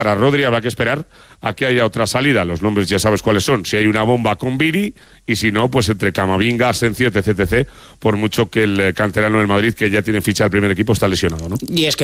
Para Rodri habrá que esperar a que haya otra salida. Los nombres ya sabes cuáles son. Si hay una bomba con Viri, y si no, pues entre Camavinga, Asensio, etc, por mucho que el canterano del Madrid, que ya tiene ficha del primer equipo, está lesionado, ¿no? Y es que